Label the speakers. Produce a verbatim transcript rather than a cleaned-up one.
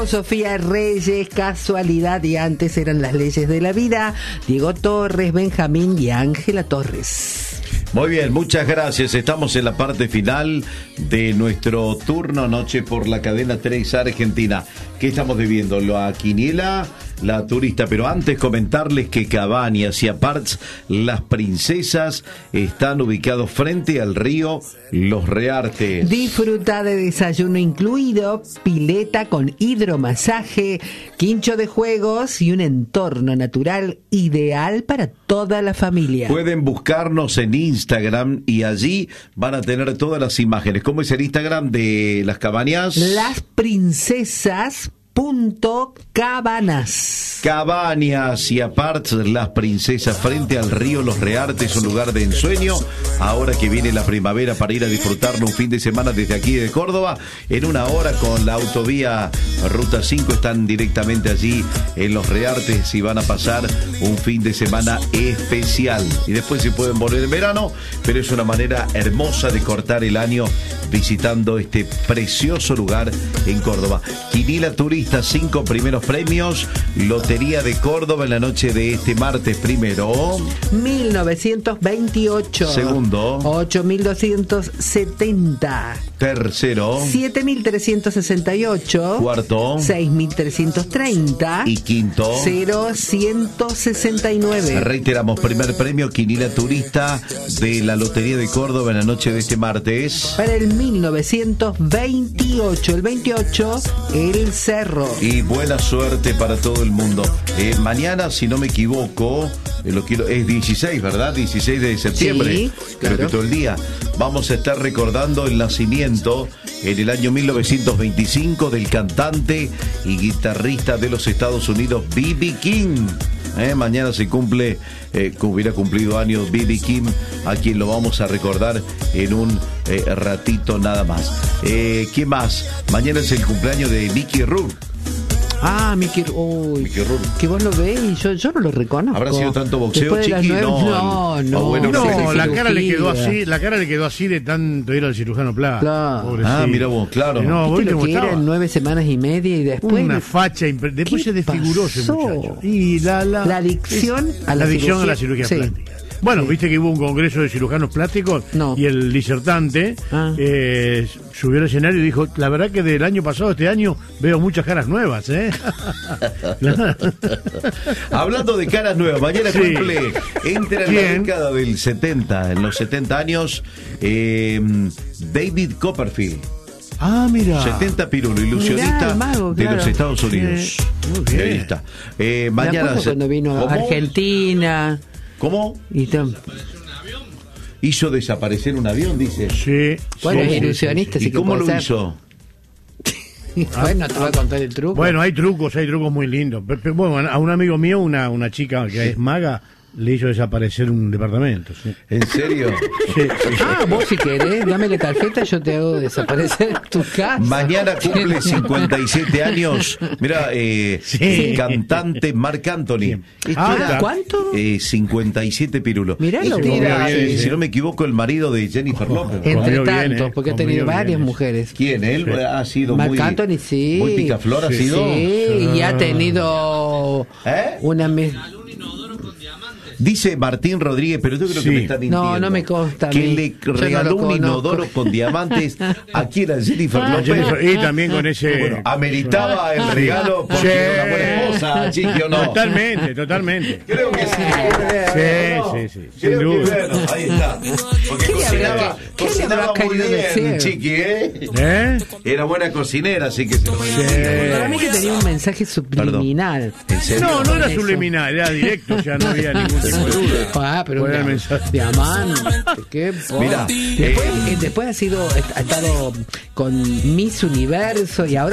Speaker 1: Diego, Sofía Reyes, Casualidad y Antes eran las leyes de la vida, Diego Torres, Benjamín y Ángela Torres.
Speaker 2: Muy bien, muchas gracias. Estamos en la parte final de nuestro turno Noche por la cadena tres Argentina. ¿Qué estamos viviendo? La quiniela, la turista. Pero antes comentarles que Cabañas y Aparts Las Princesas están ubicados frente al río Los Reartes.
Speaker 1: Disfruta de desayuno incluido, pileta con hidromasaje, quincho de juegos y un entorno natural ideal para toda la familia.
Speaker 2: Pueden buscarnos en Instagram y allí van a tener todas las imágenes. ¿Cómo es el Instagram de las Cabañas?
Speaker 1: Las Princesas Punto Cabanas.
Speaker 2: Cabañas y Aparts Las Princesas frente al río Los Reartes, un lugar de ensueño. Ahora que viene la primavera para ir a disfrutarlo un fin de semana desde aquí de Córdoba, en una hora con la autovía Ruta cinco están directamente allí en Los Reartes y van a pasar un fin de semana especial. Y después se pueden volver en verano, pero es una manera hermosa de cortar el año visitando este precioso lugar en Córdoba. Quiniela Turista, cinco primeros premios. Lotería de Córdoba en la noche de este martes primero.
Speaker 1: mil novecientos veintiocho.
Speaker 2: Segundo.
Speaker 1: ocho mil doscientos setenta.
Speaker 2: Tercero.
Speaker 1: siete mil trescientos sesenta y ocho.
Speaker 2: Cuarto.
Speaker 1: seis mil trescientos treinta.
Speaker 2: Y quinto.
Speaker 1: cero ciento sesenta y nueve.
Speaker 2: Reiteramos, primer premio Quiniela Turista de la Lotería de Córdoba en la noche de este martes.
Speaker 1: Para el mil novecientos veintiocho. El veintiocho, El Cerro.
Speaker 2: Y buena suerte para todo el mundo. Eh, mañana, si no me equivoco, eh, lo quiero, es dieciséis, ¿verdad? dieciséis de septiembre.
Speaker 1: Sí,
Speaker 2: Creo
Speaker 1: claro.
Speaker 2: que todo el día. Vamos a estar recordando el nacimiento en el año mil novecientos veinticinco del cantante y guitarrista de los Estados Unidos, B B King. Eh, mañana se cumple, eh, hubiera cumplido años B B King, a quien lo vamos a recordar en un eh, ratito nada más. Eh, ¿Qué más? Mañana es el cumpleaños de Mickey Rourke.
Speaker 1: Ah, Mickey, uy,
Speaker 2: Mickey Rourke.
Speaker 1: que vos lo ves y yo, yo no lo reconozco.
Speaker 2: ¿Habrá sido tanto boxeo,
Speaker 1: Después de las
Speaker 2: Chiqui?
Speaker 1: nueve-
Speaker 2: No,
Speaker 1: no,
Speaker 2: el-
Speaker 1: no.
Speaker 2: ah, bueno,
Speaker 3: No,
Speaker 2: sí, sí,
Speaker 3: la
Speaker 2: sí.
Speaker 3: cara le quedó
Speaker 1: cirugía.
Speaker 3: así, la cara le quedó así de tanto ir al cirujano plástico.
Speaker 1: Claro.
Speaker 3: Pobrecito.
Speaker 2: Ah, mira vos, claro.
Speaker 3: No, vos
Speaker 1: ¿Viste
Speaker 3: viste
Speaker 1: lo
Speaker 3: cómo
Speaker 1: que
Speaker 3: estaba.
Speaker 1: era en nueve semanas y media y después?
Speaker 3: Una facha impre- después
Speaker 1: ¿Qué
Speaker 3: se desfiguró ese
Speaker 1: pasó?
Speaker 3: muchacho. Y la, la,
Speaker 1: La adicción
Speaker 3: es-
Speaker 1: a la
Speaker 3: adicción a la
Speaker 1: cirugía.
Speaker 3: cirugía
Speaker 1: Sí.
Speaker 3: plástica. Bueno, viste que hubo un congreso de cirujanos plásticos
Speaker 1: No.
Speaker 3: y el disertante
Speaker 1: Ah.
Speaker 3: eh, subió al escenario y dijo, la verdad que del año pasado a este año veo muchas caras nuevas, ¿eh?
Speaker 2: Hablando de caras nuevas, mañana
Speaker 3: Sí.
Speaker 2: cumple, entra en la
Speaker 3: ¿Quién?
Speaker 2: década del setenta, en los setenta años, eh, David Copperfield.
Speaker 3: Ah, mira.
Speaker 2: setenta pirulo,
Speaker 1: Mirá,
Speaker 2: ilusionista
Speaker 1: el mago,
Speaker 2: de
Speaker 1: claro.
Speaker 2: los Estados Unidos.
Speaker 3: Sí, muy bien.
Speaker 2: Ahí está. Eh,
Speaker 1: Me
Speaker 2: mañana
Speaker 1: acuerdo
Speaker 2: se-
Speaker 1: cuando vino a
Speaker 2: ¿Cómo?
Speaker 1: Argentina
Speaker 2: ¿Cómo?
Speaker 1: y todo.
Speaker 2: Hizo desaparecer un avión, dice.
Speaker 3: Sí.
Speaker 1: Bueno,
Speaker 3: sí,
Speaker 1: es
Speaker 3: sí,
Speaker 1: ilusionista,
Speaker 3: sí,
Speaker 2: ¿Y
Speaker 1: sí que
Speaker 2: cómo
Speaker 1: puede
Speaker 2: lo
Speaker 1: ser.
Speaker 2: hizo?
Speaker 1: Bueno, te voy a contar el truco.
Speaker 3: Bueno, hay trucos, hay trucos muy lindos. Pe- pe- Bueno, a un amigo mío, una, una chica que es maga, le hizo desaparecer un departamento. Sí.
Speaker 2: ¿En serio?
Speaker 3: Sí, sí.
Speaker 1: Ah, vos si querés, dame la tarjeta, yo te hago desaparecer tu casa.
Speaker 2: Mañana cumple cincuenta y siete años. Mira, eh,
Speaker 3: Sí.
Speaker 2: el cantante Marc Anthony. Este
Speaker 3: Ah,
Speaker 2: era,
Speaker 1: ¿cuánto?
Speaker 2: eh, cincuenta y siete pirulo.
Speaker 1: Miralo
Speaker 2: Este
Speaker 1: vos.
Speaker 2: era,
Speaker 3: Comió
Speaker 2: eh,
Speaker 3: bien,
Speaker 2: si
Speaker 3: sí.
Speaker 2: no me equivoco, el marido de Jennifer López.
Speaker 1: Entre
Speaker 3: Comió bien,
Speaker 1: tantos,
Speaker 3: eh,
Speaker 1: porque ha
Speaker 3: comió
Speaker 1: tenido
Speaker 3: bien
Speaker 1: varias
Speaker 3: eso.
Speaker 1: mujeres.
Speaker 2: ¿Quién? Él
Speaker 3: Sí.
Speaker 2: ha sido
Speaker 1: Marc
Speaker 2: muy...
Speaker 1: Anthony, sí.
Speaker 2: Muy picaflor, ha
Speaker 3: Sí.
Speaker 2: sido...
Speaker 1: Sí, y ha tenido
Speaker 2: ¿Eh?
Speaker 1: una... me-
Speaker 2: Dice Martín Rodríguez, pero yo creo
Speaker 3: Sí.
Speaker 2: que me está mintiendo.
Speaker 1: No, no me consta a
Speaker 2: Que
Speaker 1: mí.
Speaker 2: le
Speaker 1: Yo no
Speaker 2: regaló
Speaker 1: lo
Speaker 2: un
Speaker 1: conozco.
Speaker 2: inodoro con diamantes a quien era Jennifer
Speaker 3: Ah,
Speaker 2: López.
Speaker 3: Jennifer- y también con ese...
Speaker 2: Bueno, ameritaba el regalo porque
Speaker 3: Sí.
Speaker 2: era una buena esposa, Chiqui, ¿o no?
Speaker 3: Totalmente, totalmente.
Speaker 2: Creo que sí.
Speaker 3: Sí, sí, sí, sin
Speaker 2: Creo que
Speaker 3: duda.
Speaker 2: bueno, ahí está. Porque
Speaker 1: ¿Qué le habrá
Speaker 2: cocinaba,
Speaker 1: ca- qué le
Speaker 2: cocinaba
Speaker 1: habrá
Speaker 2: muy
Speaker 1: caído de
Speaker 2: bien,
Speaker 1: cielo?
Speaker 2: Chiqui, ¿eh?
Speaker 3: ¿Eh?
Speaker 2: Era buena cocinera, así que se lo
Speaker 1: Para mí que tenía un mensaje subliminal.
Speaker 2: ¿En serio?
Speaker 3: No, no era
Speaker 1: Eso.
Speaker 3: subliminal, era directo, o sea, no había ningún tipo de duda.
Speaker 1: Ah, pero
Speaker 3: ¿Cuál era
Speaker 1: un
Speaker 3: el mensaje?
Speaker 1: diamante, qué po-
Speaker 2: Mirá,
Speaker 1: después, eh, después ha sido ha estado con Miss Universo y ahora